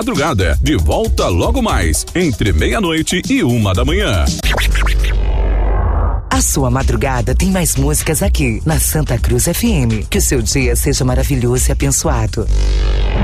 Madrugada, de volta logo mais, entre meia-noite e 1h. A sua madrugada tem mais músicas aqui, na Santa Cruz FM. Que o seu dia seja maravilhoso e abençoado.